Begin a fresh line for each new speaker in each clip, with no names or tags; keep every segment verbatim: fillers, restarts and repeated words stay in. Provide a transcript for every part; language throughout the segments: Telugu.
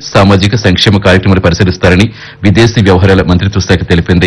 సామాజిక సంక్షేమ కార్యక్రమాలు పరిశీలిస్తారని విదేశీ వ్యవహారాల మంత్రిత్వ శాఖ తెలిపింది.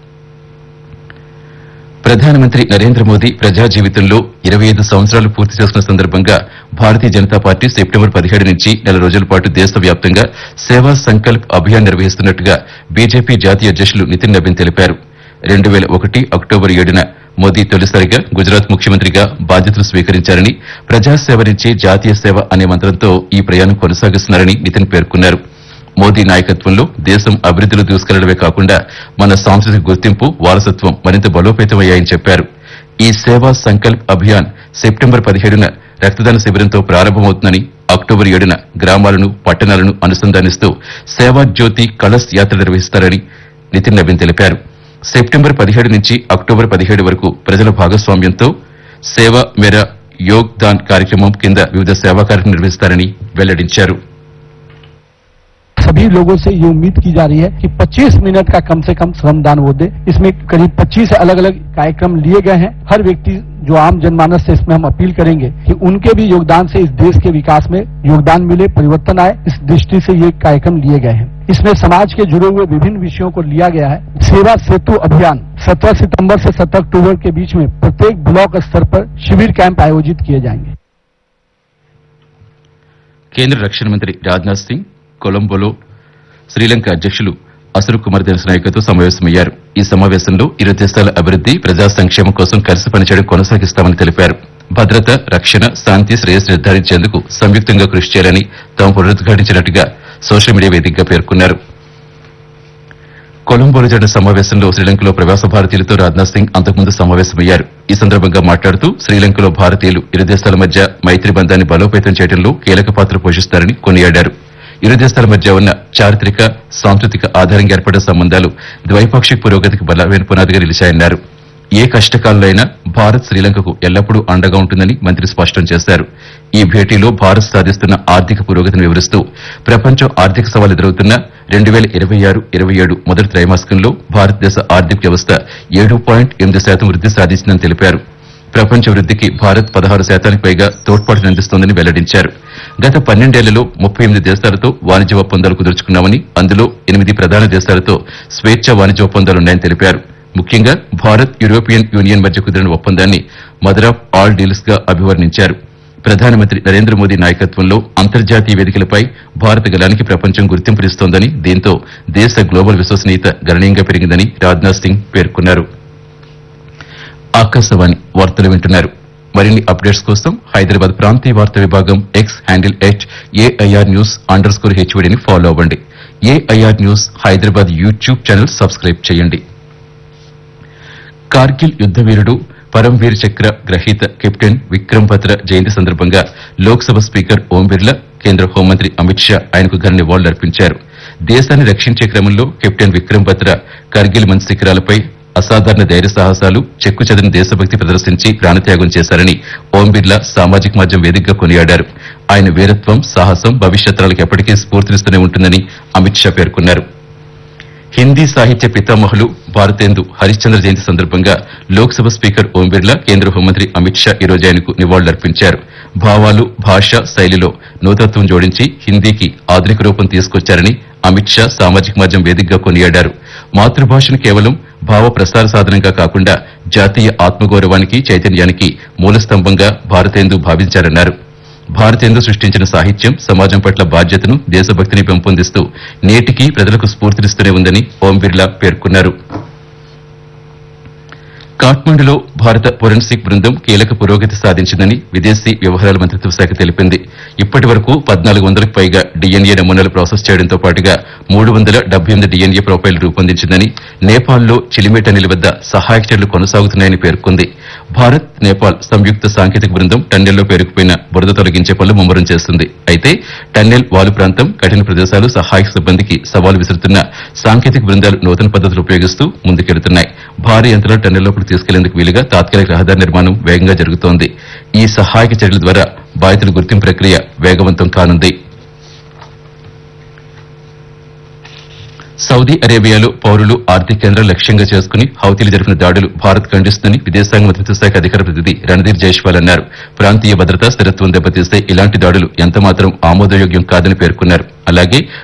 ప్రధానమంత్రి నరేంద్ర మోదీ ప్రజా జీవితంలో ఇరవై ఐదు సంవత్సరాలు పూర్తి చేసుకున్న సందర్భంగా భారతీయ జనతా పార్టీ సెప్టెంబర్ పదిహేడు నుంచి నెల రోజుల పాటు దేశవ్యాప్తంగా సేవా సంకల్ప్ అభియాన్ నిర్వహిస్తున్నట్టుగా బీజేపీ జాతీయ అధ్యకులు నితిన్ నబీన్ తెలిపారు. రెండు వేల ఒకటి అక్టోబర్ ఏడున మోదీ తొలిసారిగా గుజరాత్ ముఖ్యమంత్రిగా బాధ్యతలు స్వీకరించారని ప్రజాసేవ నుంచి జాతీయ సేవ అనే మంత్రంతో ఈ ప్రయాణం కొనసాగిస్తున్నారని నితిన్ పేర్కొన్నారు. మోదీ నాయకత్వంలో దేశం అభివృద్దిలో దూసుకెళ్లడమే కాకుండా మన సాంస్కృతిక గుర్తింపు వారసత్వం మరింత బలోపేతమయ్యాయని చెప్పారు. ఈ సేవా సంకల్ప్ అభియాన్ సెప్టెంబర్ పదిహేడున రక్తదాన శిబిరంతో ప్రారంభమవుతుందని, అక్టోబర్ ఏడున గ్రామాలను పట్టణాలను అనుసంధానిస్తూ సేవా జ్యోతి కలశ్ యాత్ర నిర్వహిస్తారని నితిన్ నబీన్ తెలిపారు. సెప్టెంబర్ పదిహేడు నుంచి అక్టోబర్ పదిహేడు వరకు ప్రజల భాగస్వామ్యంతో సేవ మేరా యోగ్ దాన్ కార్యక్రమం కింద వివిధ సేవా కార్యక్రమం నిర్వహిస్తారని వెల్లడించారు.
सभी लोगों से ये उम्मीद की जा रही है कि पच्चीस मिनट का कम से कम श्रमदान वो दे। इसमें करीब पच्चीस अलग अलग कार्यक्रम लिए गए हैं। हर व्यक्ति जो आम जनमानस से इसमें हम अपील करेंगे कि उनके भी योगदान से इस देश के विकास में योगदान मिले, परिवर्तन आए, इस दृष्टि से ये कार्यक्रम लिए गए हैं। इसमें समाज के जुड़े हुए विभिन्न विषयों को लिया गया है। सेवा सेतु अभियान सत्रह सितंबर से सत्रह अक्टूबर के बीच में प्रत्येक ब्लॉक स्तर पर शिविर कैंप आयोजित किए जाएंगे।
కేంద్ర రక్షణ మంత్రి రాజ్నాథ్ సింగ్ కొలంబోలో శ్రీలంక అధ్యకులు అసురు కుమార్ దినసనాయకతో సమావేశమయ్యారు. ఈ సమావేశంలో ఇరు దేశాల అభివృద్ది, ప్రజా సంక్షేమం కోసం కలిసి పనిచేయడం కొనసాగిస్తామని తెలిపారు. భద్రత, రక్షణ, శాంతి, శ్రేయస్సు నిర్ధారించేందుకు సంయుక్తంగా కృషి చేయాలని తాము పునరుద్ఘాటించినట్టుగా సోషల్ మీడియా వేదికగా పేర్కొన్నారు. కొలంబోలో జరిగిన సమావేశంలో శ్రీలంకలో ప్రవాస భారతీయులతో రాజ్నాథ్ సింగ్ అంతకుముందు సమావేశమయ్యారు. ఈ సందర్భంగా మాట్లాడుతూ శ్రీలంకలో భారతీయులు ఇరు దేశాల మధ్య మైత్రి బంధాన్ని బలోపేతం చేయడంలో కీలక పాత్ర పోషిస్తారని కొనియాడారు. ఇరు దేశాల మధ్య ఉన్న చారిత్రక, సాంస్కృతిక ఆధారంగా ఏర్పడిన సంబంధాలు ద్వైపాక్షిక పురోగతికి బలమైన పునాదిగా నిలిచాయన్నారు. ఏ కష్టకాలంలో అయినా భారత్ శ్రీలంకకు ఎల్లప్పుడూ అండగా ఉంటుందని మంత్రి స్పష్టం చేశారు. ఈ భేటీలో భారత్ సాధిస్తున్న ఆర్థిక పురోగతిని వివరిస్తూ ప్రపంచం ఆర్థిక సవాలు ఎదురవుతున్న రెండు వేల ఇరవై ఆరు ఇరవై ఏడు మొదటి త్రైమాసికంలో భారతదేశ ఆర్థిక వ్యవస్థ ఏడు పాయింట్ ఎనిమిది శాతం వృద్ది సాధించిందని తెలిపారు. ప్రపంచ వృద్దికి భారత్ పదహారు శాతానికి పైగా తోడ్పాటును అందిస్తోందని వెల్లడించారు. గత పన్నెండేళ్లలో ముప్పై ఎనిమిది దేశాలతో వాణిజ్య ఒప్పందాలు కుదుర్చుకున్నామని, అందులో ఎనిమిది ప్రధాన దేశాలతో స్వేచ్ఛ వాణిజ్య ఒప్పందాలున్నాయని తెలిపారు. ముఖ్యంగా భారత్ యూరోపియన్ యూనియన్ మధ్య కుదిరిన ఒప్పందాన్ని మదర్ ఆఫ్ ఆల్ డీల్స్ గా అభివర్ణించారు. ప్రధానమంత్రి నరేంద్ర మోదీ నాయకత్వంలో అంతర్జాతీయ వేదికలపై భారత గలానికి ప్రపంచం గుర్తింపునిస్తోందని, దీంతో దేశ గ్లోబల్ విశ్వసనీయత గణనీయంగా పెరిగిందని రాజ్నాథ్ సింగ్ పేర్కొన్నారు. ఆకాశవాణి వార్తలు వింటున్నారు. మరిన్ని అప్డేట్స్ కోసం హైదరాబాద్ ప్రాంతీయ వార్తా విభాగం X handle at AIR news under score హెచ్వీడీని follow అవ్వండి. AIR news Hyderabad YouTube channel subscribe చేయండి. కార్గిల్ యుద్ద వీరుడు పరమ్వీర్ చక్ర గ్రహీత కెప్టెన్ విక్రమ్ బత్రా జయంతి సందర్భంగా లోక్సభ స్పీకర్ ఓం బిర్లా, కేంద్ర హోంమంత్రి అమిత్ షా ఆయనకు ఘన నివాళులర్పించారు. దేశాన్ని రక్షించే క్రమంలో కెప్టెన్ విక్రమ్ బత్రా కార్గిల్ మంచి శిఖరాలపై అసాధారణ ధైర్య సాహసాలు, చెక్కు చెదిరిన దేశభక్తి ప్రదర్శించి ప్రాణత్యాగం చేశారని ఓం బిర్లా సామాజిక మాధ్యమం వేదికగా కొనియాడారు. ఆయన వీరత్వం, సాహసం భవిష్యత్ తరాలకు ఎప్పటికీ స్ఫూర్తినిస్తూనే ఉంటుందని అమిత్ షా పేర్కొన్నారు. హిందీ సాహిత్య పితామహులు భారతేందు హరిశ్చంద్ర జయంతి సందర్భంగా లోక్సభ స్పీకర్ ఓం బిర్లా, కేంద్ర హోంమంత్రి అమిత్ షా ఈ రోజు ఆయనకు నివాళులర్పించారు. భావాలు, భాష, శైలిలో నూతనత్వం జోడించి హిందీకి ఆధునిక రూపం తీసుకొచ్చారని అమిత్ షా సామాజిక మాధ్యమం వేదికగా కొనియాడారు. మాతృభాషను కేవలం భావ ప్రసార సాధనంగా కాకుండా జాతీయ ఆత్మగౌరవానికి, చైతన్యానికి మూలస్తంభంగా భారతేందు భావించారన్నారు. భారతేందు సృష్టించిన సాహిత్యం సమాజం పట్ల బాధ్యతను, దేశభక్తిని పెంపొందిస్తూ నేటికీ ప్రజలకు స్ఫూర్తినిస్తూనే ఉందని ఓం బిర్లా పేర్కొన్నారు. కాఠ్మండులో భారత ఫోరెన్సిక్ బృందం కీలక పురోగతి సాధించిందని విదేశీ వ్యవహారాల మంత్రిత్వ శాఖ తెలిపింది. ఇప్పటి వరకు పద్నాలుగు వందలకు పైగా డీఎన్ఏ నమూనాలు ప్రాసెస్ చేయడంతో పాటుగా మూడు వందల డెబ్బై ఎనిమిది డీఎన్ఏ ప్రొఫైల్ రూపొందించిందని, నేపాల్లో చిలిమేటనిల్ వద్ద సహాయక చర్యలు కొనసాగుతున్నాయని పేర్కొంది. భారత్, నేపాల్ సంయుక్త సాంకేతిక బృందం టన్నెల్లో పేరుకుపోయిన బురద తొలగించే పనులు ముమ్మరం చేస్తుంది. అయితే టన్నెల్ వాలు ప్రాంతం, కఠిన ప్రదేశాలు సహాయక సిబ్బందికి సవాలు విసురుతున్న సాంకేతిక బృందాలు నూతన పద్దతులు ఉపయోగిస్తూ ముందుకెడుతున్నాయి. భారీ యంత్రాలు టన్నెల్ లోపలికి తీసుకెళ్లేందుకు వీలుగా తాత్కాలిక రహదారి నిర్మాణం వేగంగా జరుగుతోంది. ఈ సహాయక చర్యల ద్వారా బాధితుల గుర్తింపు ప్రక్రియ వేగవంతం కానుంది. సౌదీ అరేబియాలో పౌరులు, ఆర్థిక కేంద్రాలు లక్ష్యంగా చేసుకుని హౌతీలు జరిపిన దాడులు భారత్ ఖండిస్తుందని విదేశాంగ మంత్రిత్వ శాఖ అధికార ప్రతినిధి రణధీర్ జైష్వాల్ అన్నారు. ప్రాంతీయ భద్రత, స్థిరత్వం దెబ్బతీస్తే ఇలాంటి దాడులు ఎంతమాత్రం ఆమోదయోగ్యం కాదని పేర్కొన్నారు. అలాగే